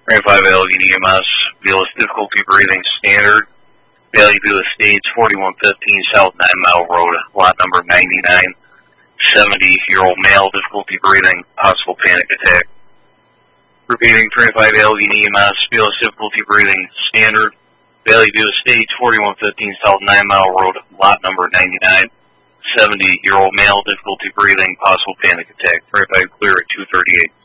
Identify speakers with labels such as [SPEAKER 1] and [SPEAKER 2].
[SPEAKER 1] 25 LVD EMS, Vealous difficulty breathing standard. Valley View Estates, 4115 South 9 Mile Road, lot number 99. 70-year-old male, difficulty breathing, possible panic attack. Repeating, 25 LVD EMS, Vealous difficulty breathing standard. Valley View Estates, 4115 South 9 Mile Road, lot number 99. 70-year-old male, difficulty breathing, possible panic attack. 25 clear at 238.